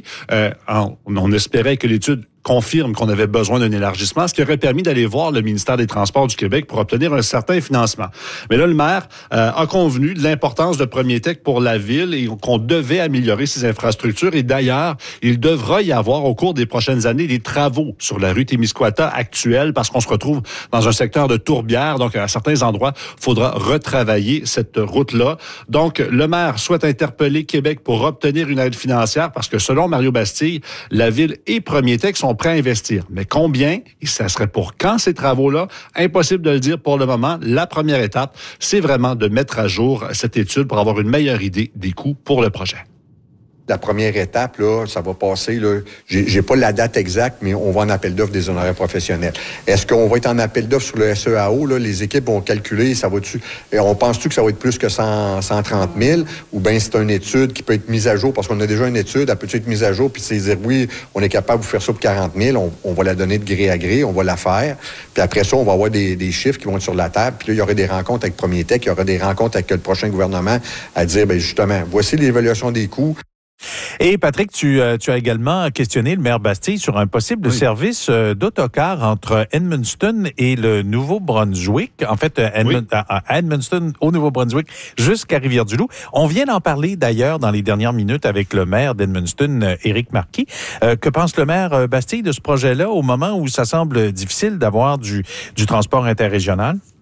On espérait que l'étude confirme qu'on avait besoin d'un élargissement, ce qui aurait permis d'aller voir le ministère des Transports du Québec pour obtenir un certain financement. Mais là, le maire a convenu de l'importance de Premier Tech pour la ville et qu'on devait améliorer ses infrastructures. Et d'ailleurs, il devra y avoir au cours des prochaines années des travaux sur la rue Témiscouata actuelle parce qu'on se retrouve dans un secteur de tourbière. Donc, à certains endroits, il faudra retravailler cette route-là. Donc, le maire souhaite interpeller Québec pour obtenir une aide financière parce que selon Mario Bastille, la ville et Premier Tech sont prêts à investir. Mais combien? Et ça serait pour quand ces travaux-là? Impossible de le dire pour le moment. La première étape, c'est vraiment de mettre à jour cette étude pour avoir une meilleure idée des coûts pour le projet. La première étape, là, ça va passer, là, j'ai pas la date exacte, mais on va en appel d'offres des honoraires professionnels. Est-ce qu'on va être en appel d'offres sur le SEAO, là, les équipes vont calculer, ça va-tu, on pense-tu que ça va être plus que 130 000, ou bien c'est une étude qui peut être mise à jour, parce qu'on a déjà une étude, elle peut être mise à jour, puis c'est dire, oui, on est capable de vous faire ça pour 40 000, on va la donner de gré à gré, on va la faire, puis après ça, on va avoir des chiffres qui vont être sur la table, puis là, il y aurait des rencontres avec Premier Tech, il y aurait des rencontres avec le prochain gouvernement à dire, bien justement, voici l'évaluation des coûts. Et Patrick, tu as également questionné le maire Bastille sur un possible service d'autocar entre Edmundston et le Nouveau-Brunswick. En fait, à Edmundston, au Nouveau-Brunswick, jusqu'à Rivière-du-Loup. On vient d'en parler d'ailleurs dans les dernières minutes avec le maire d'Edmundston, Éric Marquis. Que pense le maire Bastille de ce projet-là au moment où ça semble difficile d'avoir du transport interrégional?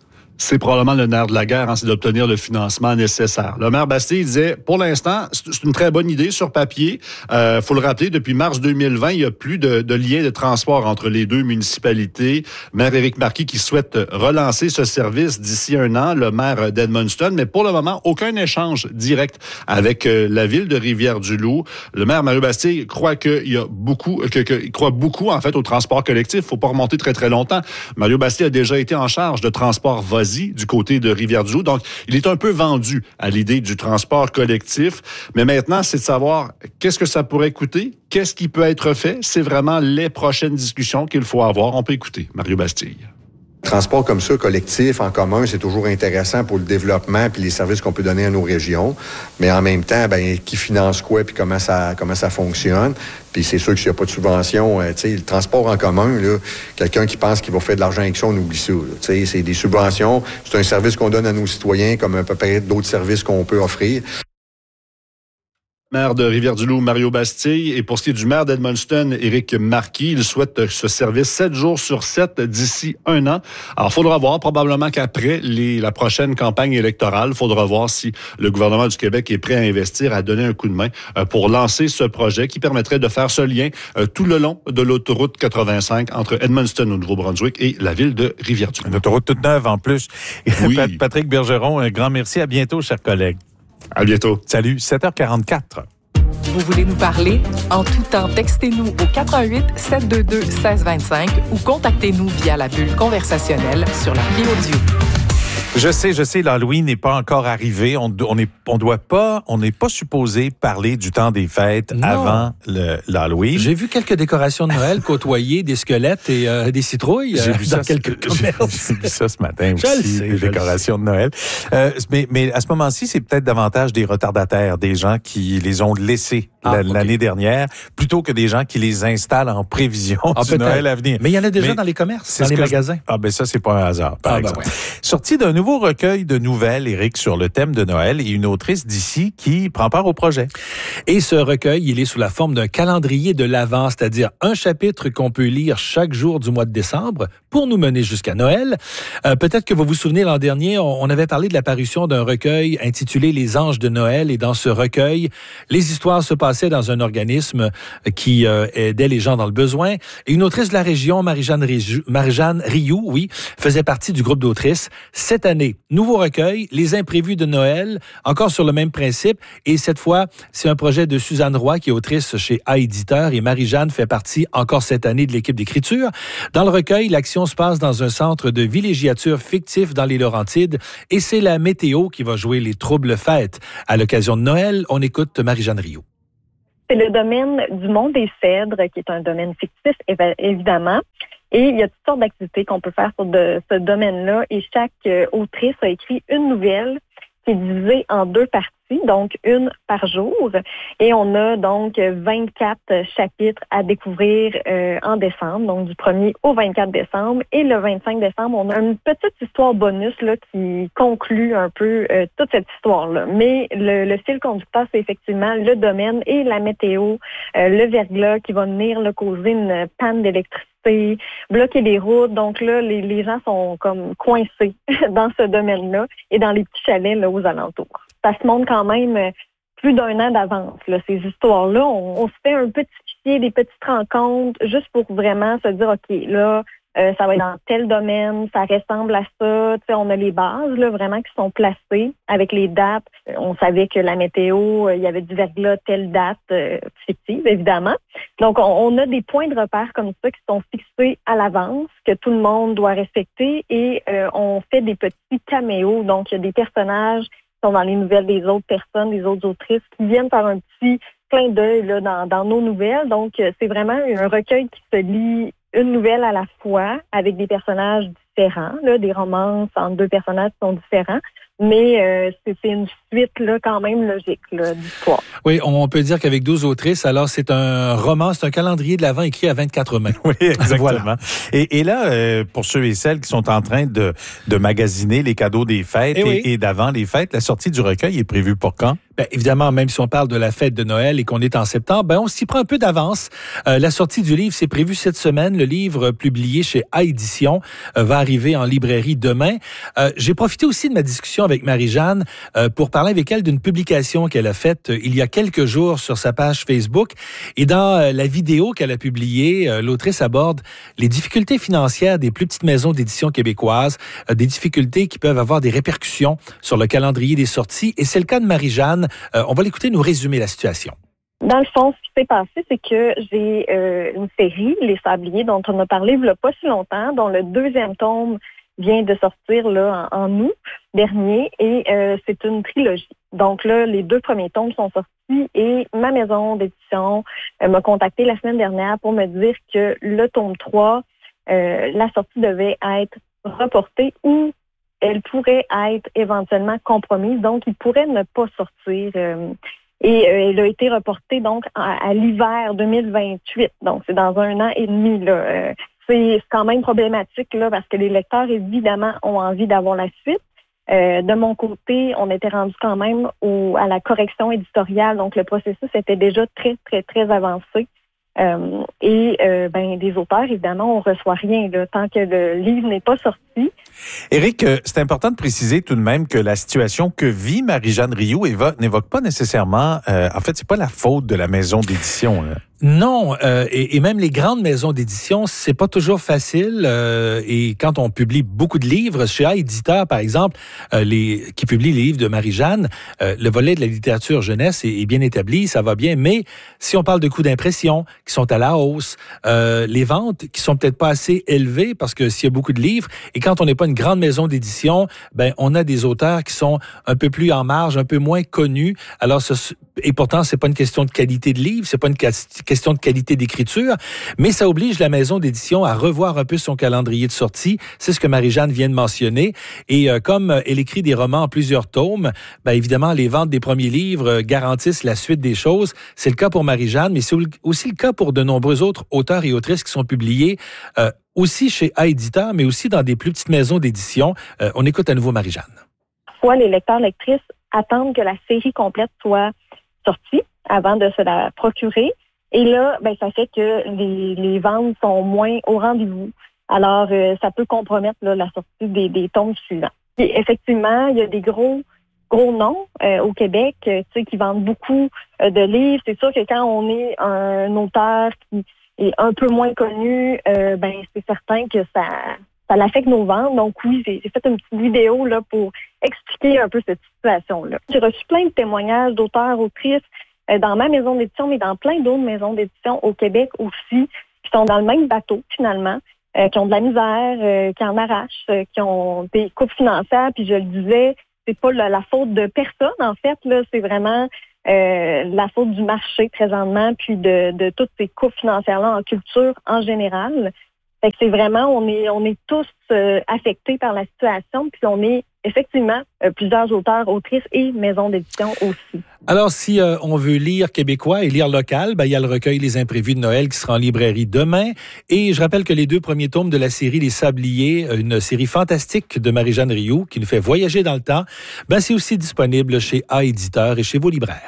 C'est probablement le nerf de la guerre, c'est d'obtenir le financement nécessaire. Le maire Bastille disait, pour l'instant, c'est une très bonne idée sur papier. Faut le rappeler, depuis mars 2020, il n'y a plus de lien de transport entre les deux municipalités. Maire Éric Marquis qui souhaite relancer ce service d'ici 1 an, le maire d'Edmundston, mais pour le moment, aucun échange direct avec la ville de Rivière-du-Loup. Le maire Mario Bastille croit qu'il croit beaucoup en fait au transport collectif. Faut pas remonter très très longtemps. Mario Bastille a déjà été en charge de transport Vas-y du côté de Rivière-du-Loup. Donc, il est un peu vendu à l'idée du transport collectif. Mais maintenant, c'est de savoir qu'est-ce que ça pourrait coûter, qu'est-ce qui peut être fait. C'est vraiment les prochaines discussions qu'il faut avoir. On peut écouter Mario Bastille. Transport comme ça, collectif, en commun, c'est toujours intéressant pour le développement puis les services qu'on peut donner à nos régions. Mais en même temps, qui finance quoi puis comment ça fonctionne. Puis c'est sûr que s'il n'y a pas de subvention, le transport en commun, là, quelqu'un qui pense qu'il va faire de l'argent avec ça, on oublie ça. C'est des subventions, c'est un service qu'on donne à nos citoyens comme à peu près d'autres services qu'on peut offrir. Maire de Rivière-du-Loup, Mario Bastille. Et pour ce qui est du maire d'Edmundston, Éric Marquis, il souhaite ce service 7 jours sur 7 d'ici 1 an. Alors, il faudra voir probablement qu'après la prochaine campagne électorale, il faudra voir si le gouvernement du Québec est prêt à investir, à donner un coup de main pour lancer ce projet qui permettrait de faire ce lien tout le long de l'autoroute 85 entre Edmundston au Nouveau-Brunswick et la ville de Rivière-du-Loup. Une autoroute toute neuve en plus. Oui. Patrick Bergeron, un grand merci. À bientôt, chers collègues. À bientôt. Salut, 7h44. Vous voulez nous parler? En tout temps, textez-nous au 88-722-1625 ou contactez-nous via la bulle conversationnelle sur l'appli audio. Je sais, l'Halloween n'est pas encore arrivé. On n'est pas supposé parler du temps des fêtes avant l'Halloween. J'ai vu quelques décorations de Noël côtoyer des squelettes et des citrouilles dans quelques commerces. J'ai vu ça ce matin aussi, des décorations de Noël. Mais à ce moment-ci, c'est peut-être davantage des retardataires, des gens qui les ont laissés l'année dernière, plutôt que des gens qui les installent en prévision du Noël à venir. Mais il y en a déjà dans les commerces, dans les magasins. Ça, c'est pas un hasard, par exemple. Ouais. Sorti d'un nouveau recueil de nouvelles, Éric, sur le thème de Noël et une autrice d'ici qui prend part au projet. Et ce recueil, il est sous la forme d'un calendrier de l'Avent, c'est-à-dire un chapitre qu'on peut lire chaque jour du mois de décembre pour nous mener jusqu'à Noël. Peut-être que vous vous souvenez, l'an dernier, on avait parlé de l'apparition d'un recueil intitulé Les Anges de Noël. Et dans ce recueil, les histoires se passaient dans un organisme qui aidait les gens dans le besoin. Et une autrice de la région, Marie-Jeanne Rioux, faisait partie du groupe d'autrices. Cette année, nouveau recueil, Les Imprévus de Noël, encore sur le même principe. Et cette fois, c'est un projet de Suzanne Roy, qui est autrice chez A-Éditeur. Et Marie-Jeanne fait partie encore cette année de l'équipe d'écriture. Dans le recueil, l'action se passe dans un centre de villégiature fictif dans les Laurentides. Et c'est la météo qui va jouer les troubles fêtes. À l'occasion de Noël, on écoute Marie-Jeanne Rioux. C'est le domaine du Mont des Cèdres, qui est un domaine fictif, évidemment. Et il y a toutes sortes d'activités qu'on peut faire sur ce domaine-là. Et chaque autrice a écrit une nouvelle qui est divisée en 2 parties, donc une par jour. Et on a donc 24 chapitres à découvrir en décembre, donc du 1er au 24 décembre. Et le 25 décembre, on a une petite histoire bonus là qui conclut un peu toute cette histoire-là. Mais le fil conducteur, c'est effectivement le domaine et la météo, le verglas qui va venir là, causer une panne d'électricité, bloquer les routes. Donc là, les gens sont comme coincés dans ce domaine-là et dans les petits chalets là, aux alentours. Ça se montre quand même plus d'1 an d'avance, là, ces histoires-là. On se fait un petit fichier, des petites rencontres, juste pour vraiment se dire, OK, là, ça va être dans tel domaine, ça ressemble à ça. Tu sais, on a les bases là, vraiment qui sont placées avec les dates. On savait que la météo, il y avait du verglas telle date fictive, évidemment. Donc, on a des points de repère comme ça qui sont fixés à l'avance, que tout le monde doit respecter. Et on fait des petits caméos. Donc, il y a des personnages qui sont dans les nouvelles des autres personnes, des autres autrices, qui viennent faire un petit clin d'œil là, dans nos nouvelles. Donc, c'est vraiment un recueil qui se lit une nouvelle à la fois avec des personnages différents, là, des romances entre 2 personnages qui sont différents, mais c'est une suite là, quand même logique là, d'histoire. Oui, on peut dire qu'avec 12 autrices, alors c'est un roman, c'est un calendrier de l'Avent écrit à 24 mains. Oui, exactement. Voilà. Et là, pour ceux et celles qui sont en train de magasiner les cadeaux des fêtes et d'avant les fêtes, la sortie du recueil est prévue pour quand? Bien, évidemment, même si on parle de la fête de Noël et qu'on est en septembre, ben on s'y prend un peu d'avance. La sortie du livre, c'est prévu cette semaine. Le livre publié chez A-Édition va arriver en librairie demain. J'ai profité aussi de ma discussion avec Marie-Jeanne pour parler avec elle d'une publication qu'elle a faite il y a quelques jours sur sa page Facebook. Et dans la vidéo qu'elle a publiée, l'autrice aborde les difficultés financières des plus petites maisons d'édition québécoises, des difficultés qui peuvent avoir des répercussions sur le calendrier des sorties. Et c'est le cas de Marie-Jeanne. On va l'écouter nous résumer la situation. Dans le fond, ce qui s'est passé, c'est que j'ai une série, Les Sabliers, dont on a parlé il n'y a pas si longtemps, dont le 2e tome vient de sortir là, en août dernier, et c'est une trilogie. Donc là, les 2 premiers tomes sont sortis et ma maison d'édition m'a contacté la semaine dernière pour me dire que le tome 3, la sortie devait être reportée ou elle pourrait être éventuellement compromise, donc il pourrait ne pas sortir. Et elle a été reportée donc à l'hiver 2028, donc c'est dans 1 an et demi. Là. C'est quand même problématique là parce que les lecteurs, évidemment, ont envie d'avoir la suite. De mon côté, on était rendu quand même à la correction éditoriale, donc le processus était déjà très, très, très avancé. Des auteurs, évidemment, on reçoit rien là, tant que le livre n'est pas sorti. Éric, c'est important de préciser tout de même que la situation que vit Marie-Jeanne Rioux n'évoque pas nécessairement, en fait, c'est pas la faute de la maison d'édition. Là. Non, et même les grandes maisons d'édition, c'est pas toujours facile. Et quand on publie beaucoup de livres, chez A-Éditeur, par exemple, qui publie les livres de Marie-Jeanne, le volet de la littérature jeunesse est bien établi, ça va bien. Mais si on parle de coûts d'impression qui sont à la hausse, les ventes qui sont peut-être pas assez élevées parce que s'il y a beaucoup de livres, et quand on n'est pas une grande maison d'édition, ben on a des auteurs qui sont un peu plus en marge, un peu moins connus. Alors, et pourtant, c'est pas une question de qualité de livre, c'est pas une question de qualité d'écriture, mais ça oblige la maison d'édition à revoir un peu son calendrier de sortie. C'est ce que Marie-Jeanne vient de mentionner. Et comme elle écrit des romans en plusieurs tomes, ben évidemment, les ventes des premiers livres garantissent la suite des choses. C'est le cas pour Marie-Jeanne, mais c'est aussi le cas pour de nombreux autres auteurs et autrices qui sont publiés aussi chez A-Éditeur, mais aussi dans des plus petites maisons d'édition. On écoute à nouveau Marie-Jeanne. Soit les lecteurs-lectrices attendent que la série complète soit sortie avant de se la procurer. Et là, ben, ça fait que les ventes sont moins au rendez-vous. Alors, ça peut compromettre là, la sortie des tomes suivants. Et effectivement, il y a des gros noms au Québec qui vendent beaucoup de livres. C'est sûr que quand on est un auteur qui est un peu moins connu, c'est certain que ça l'affecte nos ventes. Donc oui, j'ai fait une petite vidéo là pour expliquer un peu cette situation-là. J'ai reçu plein de témoignages d'auteurs, autrices dans ma maison d'édition, mais dans plein d'autres maisons d'édition au Québec aussi, qui sont dans le même bateau finalement, qui ont de la misère, qui en arrachent, qui ont des coupes financières. Puis je le disais, c'est pas la faute de personne en fait, là, c'est vraiment la faute du marché présentement, puis de toutes ces coupes financières-là en culture en général. Fait que c'est vraiment, on est tous affectés par la situation, puis on est effectivement plusieurs auteurs, autrices et maisons d'édition aussi. Alors, si on veut lire québécois et lire local, ben, il y a le recueil Les Imprévus de Noël qui sera en librairie demain. Et je rappelle que les 2 premiers tomes de la série Les Sabliers, une série fantastique de Marie-Jeanne Rioux qui nous fait voyager dans le temps, ben, c'est aussi disponible chez A-Éditeur et chez vos libraires.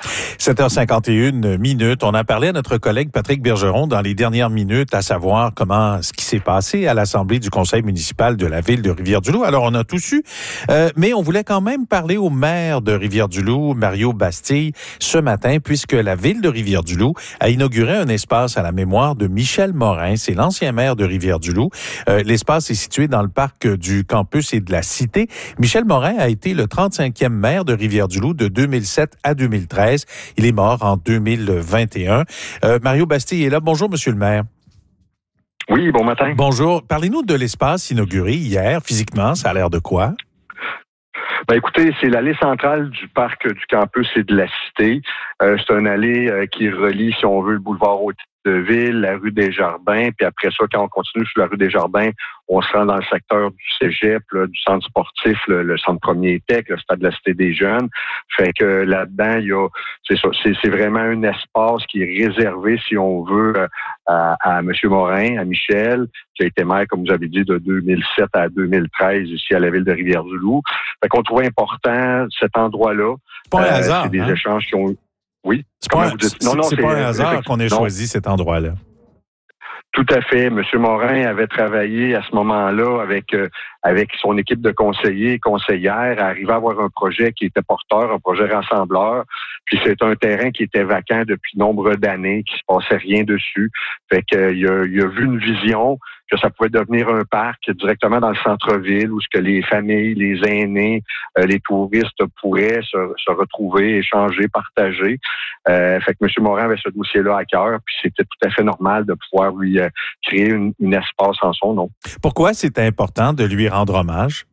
7h51. On a parlé à notre collègue Patrick Bergeron dans les dernières minutes, à savoir ce qui s'est passé à l'Assemblée du Conseil municipal de la ville de Rivière-du-Loup. Alors, on a tout su, mais on voulait quand même parler au maire de Rivière-du-Loup, Mario Bastille, ce matin, puisque la ville de Rivière-du-Loup a inauguré un espace à la mémoire de Michel Morin. C'est l'ancien maire de Rivière-du-Loup. L'espace est situé dans le parc du campus et de la Cité. Michel Morin a été le 35e maire de Rivière-du-Loup de 2007 à 2013. Il est mort en 2021. Mario Bastille est là. Bonjour, monsieur le maire. Oui, bon matin. Bonjour. Parlez-nous de l'espace inauguré hier. Physiquement, ça a l'air de quoi? Ben écoutez, c'est l'allée centrale du parc du campus et de la Cité. C'est une allée qui relie, si on veut, le boulevard de ville, la rue des Jardins, puis après ça, quand on continue sur la rue des Jardins, on se rend dans le secteur du cégep, là, du centre sportif, le centre Premier Tech, le stade de la Cité des Jeunes. Fait que là-dedans, il y a, c'est ça, c'est vraiment un espace qui est réservé, si on veut, à M. Morin, à Michel, qui a été maire, comme vous avez dit, de 2007 à 2013 ici à la ville de Rivière-du-Loup. Fait qu'on trouvait important cet endroit-là. C'est pas un hasard. C'est des échanges qui ont... Oui. C'est pas un hasard qu'on ait choisi cet endroit-là. Tout à fait. M. Morin avait travaillé à ce moment-là avec son équipe de conseillers et conseillères, à arriver à avoir un projet qui était porteur, un projet rassembleur. Puis c'est un terrain qui était vacant depuis nombre d'années, qui se passait rien dessus. Fait qu'il a vu une vision que ça pouvait devenir un parc directement dans le centre-ville où ce que les familles, les aînés, les touristes pourraient se retrouver, échanger, partager. Fait que M. Morin avait ce dossier-là à cœur, puis c'était tout à fait normal de pouvoir lui créer une espace en son nom. Pourquoi c'est important de lui rendre hommage?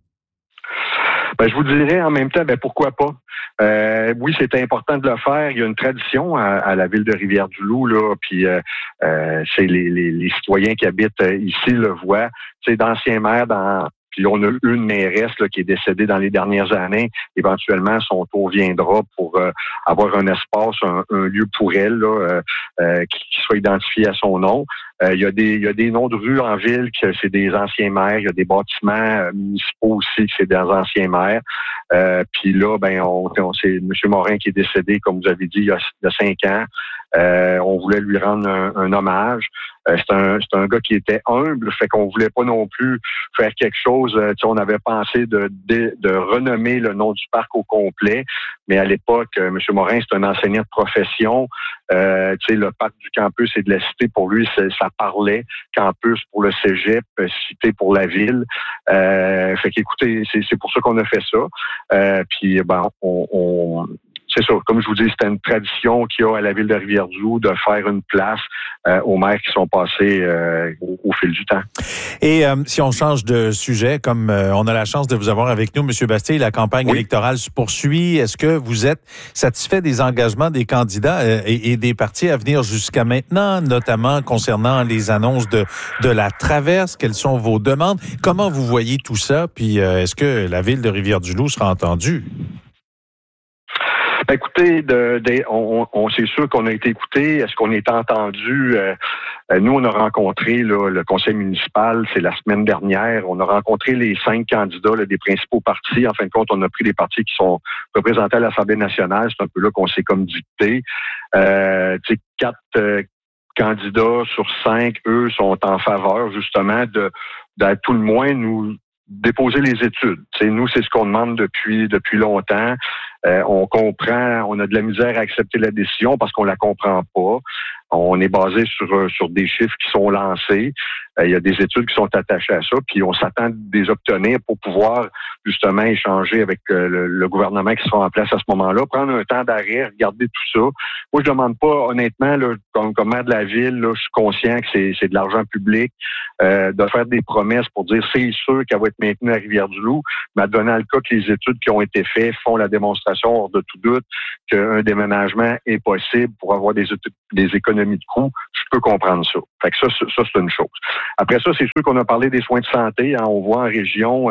Ben, je vous dirais en même temps, pourquoi pas? Oui, c'est important de le faire. Il y a une tradition à la ville de Rivière-du-Loup, là, puis c'est les citoyens qui habitent ici le voient. C'est d'anciens maires puis on a une mairesse là, qui est décédée dans les dernières années. Éventuellement, son tour viendra pour avoir un espace, un lieu pour elle là, qui soit identifié à son nom. Il y a des noms de rues en ville que c'est des anciens maires. Il y a des bâtiments municipaux aussi que c'est des anciens maires. Puis là, c'est M. Morin qui est décédé, comme vous avez dit, il y a 5 ans. On voulait lui rendre un hommage. C'est un gars qui était humble, fait qu'on voulait pas non plus faire quelque chose. On avait pensé de renommer le nom du parc au complet, mais à l'époque, M. Morin, c'est un enseignant de profession. Le parc du campus et de la cité, pour lui, ça parlait. Campus pour le cégep, cité pour la ville. Fait qu'écoutez, c'est pour ça qu'on a fait ça. Puis, c'est ça, comme je vous dis, c'était une tradition qu'il y a à la ville de Rivière-du-Loup de faire une place aux maires qui sont passés au fil du temps. Et si on change de sujet, comme on a la chance de vous avoir avec nous, M. Bastille, la campagne électorale se poursuit. Est-ce que vous êtes satisfait des engagements des candidats et des partis à venir jusqu'à maintenant, notamment concernant les annonces de la traverse? Quelles sont vos demandes? Comment vous voyez tout ça? Puis est-ce que la ville de Rivière-du-Loup sera entendue? Écoutez, on c'est sûr qu'on a été écouté. Est-ce qu'on est entendu? Nous, on a rencontré là, le conseil municipal, c'est la semaine dernière. On a rencontré les 5 candidats là, des principaux partis. En fin de compte, on a pris les partis qui sont représentés à l'Assemblée nationale. C'est un peu là qu'on s'est comme dicté. 4 candidats sur 5, eux, sont en faveur justement d'à tout le moins nous déposer les études. Nous, c'est ce qu'on demande depuis longtemps. On comprend, on a de la misère à accepter la décision parce qu'on la comprend pas. On est basé sur des chiffres qui sont lancés. Il y a des études qui sont attachées à ça, puis on s'attend de les obtenir pour pouvoir justement échanger avec le gouvernement qui sera en place à ce moment-là, prendre un temps d'arrêt, regarder tout ça. Moi, je demande pas, honnêtement, là, comme maire de la ville, là, je suis conscient que c'est de l'argent public, de faire des promesses pour dire c'est sûr qu'elle va être maintenue à Rivière-du-Loup, mais donnant le cas que les études qui ont été faites font la démonstration hors de tout doute qu'un déménagement est possible pour avoir des économies de coûts, je peux comprendre ça. Fait que ça c'est une chose. Après ça, c'est sûr qu'on a parlé des soins de santé. Hein, on voit en région,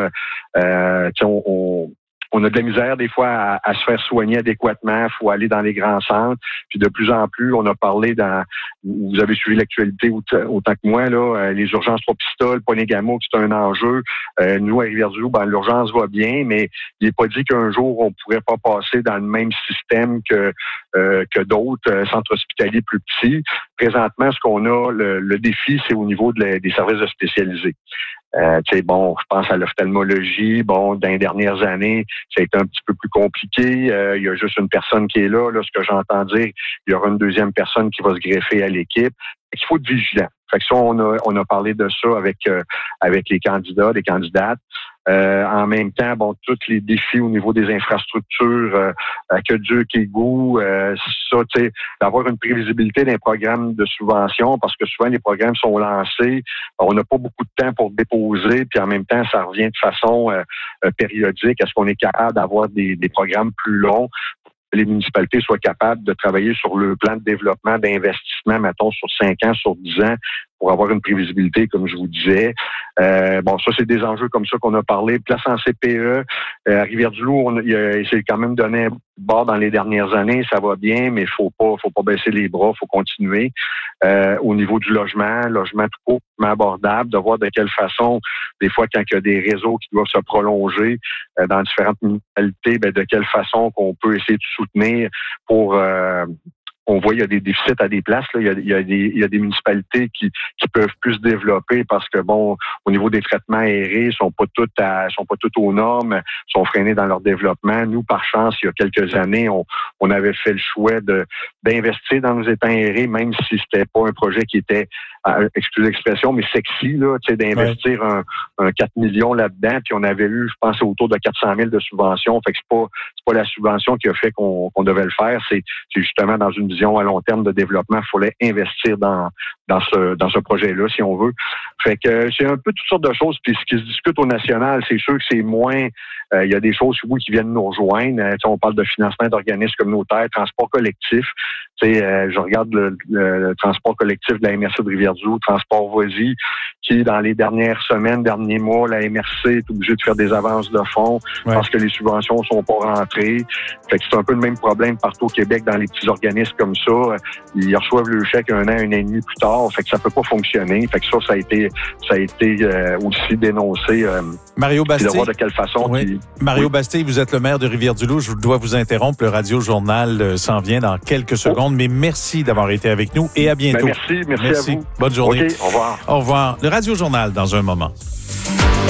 on a de la misère des fois à se faire soigner adéquatement. Il faut aller dans les grands centres. Puis de plus en plus, on a parlé vous avez suivi l'actualité autant que moi, là, les urgences 3 pistoles, Ponegamo, c'est un enjeu. Nous, à Rivière-du-Loup, l'urgence va bien, mais il n'est pas dit qu'un jour, on ne pourrait pas passer dans le même système que d'autres centres hospitaliers plus petits. Présentement, ce qu'on a, le défi, c'est au niveau des services spécialisés. Je pense à l'ophtalmologie. Dans les dernières années, ça a été un petit peu plus compliqué. Il y a juste une personne qui est là. Ce que j'entends dire, il y aura une deuxième personne qui va se greffer à l'équipe. Il faut être vigilant. Fait que ça, on a parlé de ça avec les candidats, les candidates. En même temps, tous les défis au niveau des infrastructures, aqueduc, égout, d'avoir une prévisibilité d'un programme de subvention, parce que souvent les programmes sont lancés, on n'a pas beaucoup de temps pour déposer, puis en même temps, ça revient de façon périodique. Est-ce qu'on est capable d'avoir des programmes plus longs? Les municipalités soient capables de travailler sur le plan de développement d'investissement d'investissement, mettons, sur 5 ans, sur 10 ans, pour avoir une prévisibilité, comme je vous disais. Bon, ça, c'est des enjeux comme ça qu'on a parlé. Place en CPE, à Rivière-du-Loup, il s'est quand même donné un bord dans les dernières années. Ça va bien, mais faut pas baisser les bras, faut continuer. Au niveau du logement tout court, abordable, de voir de quelle façon, des fois, quand il y a des réseaux qui doivent se prolonger dans différentes municipalités, de quelle façon qu'on peut essayer de soutenir pour... on voit il y a des déficits à des places. Là. Il y a des municipalités qui peuvent plus développer parce que bon, au niveau des traitements aérés, sont pas toutes aux normes, sont freinés dans leur développement. Nous, par chance, il y a quelques années, on avait fait le choix d'investir dans nos étangs aérés, même si c'était pas un projet qui était, excusez l'expression, mais sexy, là, tu sais, d'investir un 4 millions là-dedans, puis on avait eu, je pense, autour de 400 000 de subventions. Fait que c'est pas la subvention qui a fait qu'on devait le faire, c'est justement dans une vision à long terme de développement, il fallait investir dans ce projet-là, si on veut. Fait que c'est un peu toutes sortes de choses. Puis ce qui se discute au national, c'est sûr que c'est moins... il y a des choses, oui, qui viennent nous rejoindre. On parle de financement d'organismes communautaires, transport collectif. Je regarde le transport collectif de la MRC de Rivière-du-Loup, Transport Voisy, qui, dans les dernières semaines, derniers mois, la MRC est obligée de faire des avances de fonds parce que les subventions sont pas rentrées. Fait que c'est un peu le même problème partout au Québec dans les petits organismes comme ça. Ils reçoivent le chèque 1 an, 1 an et demi plus tard. Fait que ça peut pas fonctionner. Fait que ça a été aussi dénoncé. Mario Bastille. De voir de quelle façon. Mario Bastille, vous êtes le maire de Rivière-du-Loup. Je dois vous interrompre. Le Radio Journal s'en vient dans quelques secondes. Mais merci d'avoir été avec nous et à bientôt. Merci à vous. Bonne journée. Okay, au revoir. Au revoir. Le Radio Journal dans un moment.